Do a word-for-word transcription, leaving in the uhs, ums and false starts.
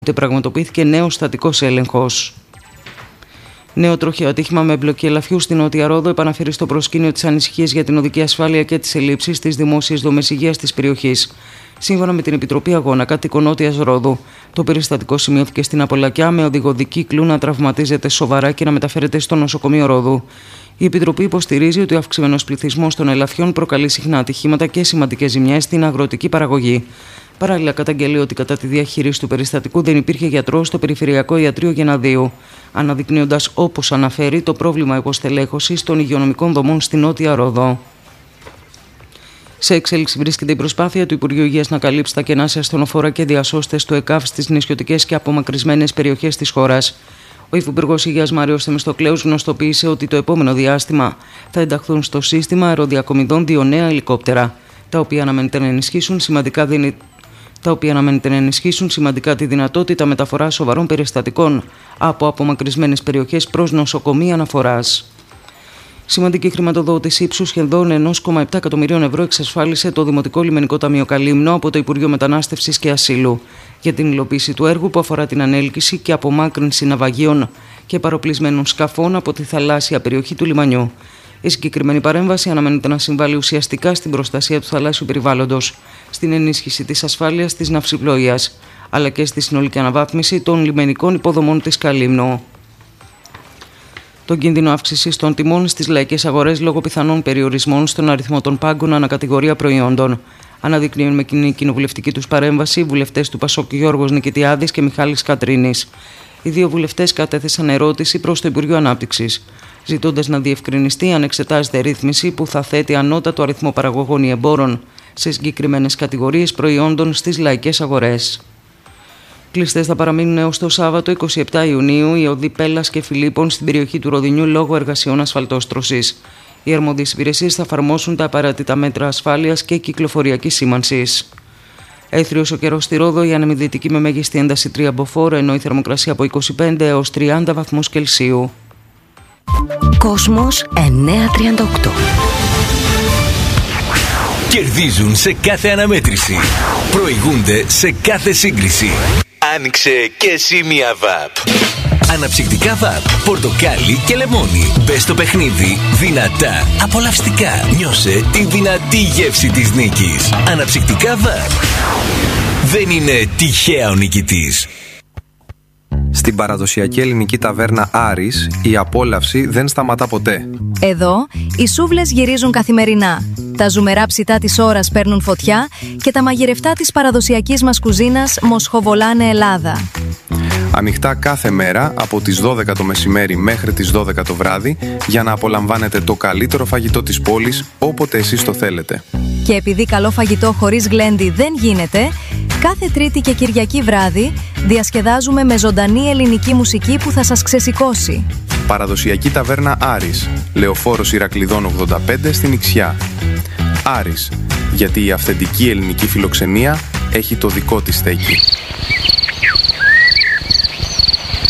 Πραγματοποιήθηκε νέος στατικός έλεγχος. Νέο τροχαίο ατύχημα με εμπλοκή ελαφιού στην Νότια Ρόδο επαναφέρει στο προσκήνιο τις ανησυχίες για την οδική ασφάλεια και τις ελλείψεις στις δημόσιες δομές υγείας της περιοχής. Σύμφωνα με την Επιτροπή Αγώνα Κατοίκων Νότιας Ρόδου, το περιστατικό σημειώθηκε στην Απολακιά με οδηγό δικύκλου να τραυματίζεται σοβαρά και να μεταφέρεται στο νοσοκομείο Ρόδου. Η Επιτροπή υποστηρίζει ότι ο αυξημένος πληθυσμός των ελαφιών προκαλεί συχνά ατυχήματα και σημαντικές ζημιές στην αγροτική παραγωγή. Παράλληλα, καταγγέλει ότι κατά τη διαχείριση του περιστατικού δεν υπήρχε γιατρός στο Περιφερειακό Ιατρείο Γεναδίου, αναδεικνύοντας, όπως αναφέρει, το πρόβλημα υποστελέχωσης των υγειονομικών δομών στη Νότια Ρόδο. Σε εξέλιξη βρίσκεται η προσπάθεια του Υπουργείου Υγείας να καλύψει τα κενά σε ασθενοφόρα και διασώστες του ΕΚΑΒ στις νησιωτικές και απομακρυσμένες περιοχές της χώρας. Ο Υφυπουργός Υγείας Μάριος Θεμιστοκλέους γνωστοποίησε ότι το επόμενο διάστημα θα ενταχθούν στο σύστημα αεροδιακομιδών δύο νέα ελικόπτερα, τα οποία αναμένεται να ενισχύσουν σημαντικά δυνη... τα οποία αναμένεται να ενισχύσουν σημαντικά τη δυνατότητα μεταφοράς σοβαρών περιστατικών από απομακρυσμένες περιοχές προς νοσοκομεία αναφοράς. Σημαντική χρηματοδότηση ύψους σχεδόν ένα κόμμα επτά εκατομμυρίων ευρώ εξασφάλισε το Δημοτικό Λιμενικό Ταμείο Καλύμνο από το Υπουργείο Μετανάστευσης και Ασύλου για την υλοποίηση του έργου που αφορά την ανέλκυση και απομάκρυνση ναυαγίων και παροπλισμένων σκαφών από τη θαλάσσια περιοχή του λιμανιού. Η συγκεκριμένη παρέμβαση αναμένεται να συμβάλλει ουσιαστικά στην προστασία του θαλάσσιου περιβάλλοντος, στην ενίσχυση της ασφάλειας της ναυσιπλοείας, αλλά και στη συνολική αναβάθμιση των λιμενικών υποδομών της Καλύμνο. Τον κίνδυνο αύξησης των τιμών στις λαϊκές αγορές λόγω πιθανών περιορισμών στον αριθμό των πάγκων ανακατηγορία προϊόντων. Αναδεικνύουν με κοινή κοινοβουλευτική τους παρέμβαση οι βουλευτές του Πασόκ Γιώργος Νικητιάδης και Μιχάλης Κατρίνης. Οι δύο βουλευτές κατέθεσαν ερώτηση προς το Υπουργείο Ανάπτυξης, ζητώντας να διευκρινιστεί αν εξετάζεται ρύθμιση που θα θέτει ανώτατο αριθμό παραγωγών ή εμπόρων σε συγκεκριμένες κατηγορίες προϊόντων στις λαϊκές αγορές. Κλειστές θα παραμείνουν έως το Σάββατο εικοστή εβδόμη Ιουνίου οι οδοί Πέλλας και Φιλίππων στην περιοχή του Ροδινιού λόγω εργασιών ασφαλτόστρωσης. Οι αρμόδιες υπηρεσίες θα εφαρμόσουν τα απαραίτητα μέτρα ασφάλειας και κυκλοφοριακής σήμανσης. Έθριος ο καιρός στη Ρόδο, η ανεμιδυτική με μέγιστη ένταση τρία μποφόρ, ενώ η θερμοκρασία από είκοσι πέντε έως τριάντα βαθμούς Κελσίου. Κόσμος εννιακόσια τριάντα οκτώ. Κερδίζουν σε κάθε αναμέτρηση. Προηγούνται σε κάθε σύγκριση. Άνοιξε και εσύ μια βαπ. Αναψυκτικά βαπ, πορτοκάλι και λεμόνι. Μπες στο παιχνίδι δυνατά, απολαυστικά. Νιώσε τη δυνατή γεύση της νίκης. Αναψυκτικά βαπ. Δεν είναι τυχαία ο νικητής. Στην παραδοσιακή ελληνική ταβέρνα Άρης, η απόλαυση δεν σταματά ποτέ. Εδώ, οι σούβλες γυρίζουν καθημερινά. Τα ζουμερά ψητά της ώρας παίρνουν φωτιά και τα μαγειρευτά της παραδοσιακής μας κουζίνας μοσχοβολάνε Ελλάδα. Ανοιχτά κάθε μέρα από τις δώδεκα το μεσημέρι μέχρι τις δώδεκα το βράδυ για να απολαμβάνετε το καλύτερο φαγητό της πόλης όποτε εσείς το θέλετε. Και επειδή καλό φαγητό χωρίς γλέντι δεν γίνεται, κάθε Τρίτη και Κυριακή βράδυ διασκεδάζουμε με ζωντανή ελληνική μουσική που θα σας ξεσηκώσει. Παραδοσιακή ταβέρνα Άρης, Λεωφόρος Ηρακλειδών ογδόντα πέντε στην Ιξιά. Άρης, γιατί η αυθεντική ελληνική φιλοξενία έχει το δικό της στέκι.